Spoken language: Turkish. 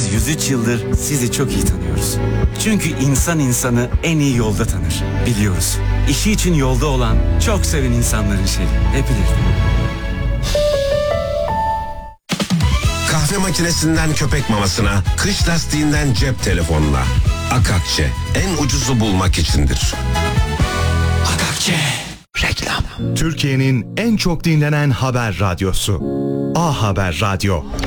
Biz 103 yıldır sizi çok iyi tanıyoruz. Çünkü insan insanı en iyi yolda tanır. Biliyoruz. İşi için yolda olan, çok seven insanların şeyi. Hep bilirdim. Kahve makinesinden köpek mamasına, kış lastiğinden cep telefonuna. Akakçe en ucuzu bulmak içindir. Akakçe. Reklam. Türkiye'nin en çok dinlenen haber radyosu. A Haber Radyo.